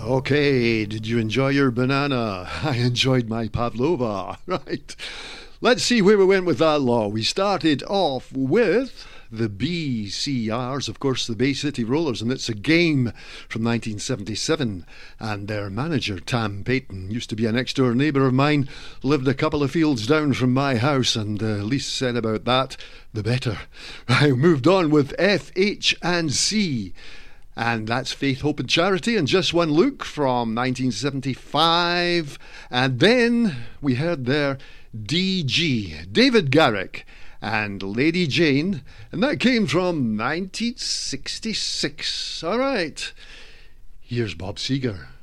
Okay, did you enjoy your banana? I enjoyed my pavlova. Right. Let's see where we went with that law. We started off with the BCRs, of course, the Bay City Rollers, and it's a game from 1977. And their manager, Tam Payton, used to be a next-door neighbour of mine, lived a couple of fields down from my house, and the least said about that, the better. I moved on with F, H and C. And that's Faith, Hope and Charity and Just One Look from 1975. And then we heard there DG, David Garrick and Lady Jane, and that came from 1966. All right, here's Bob Seger.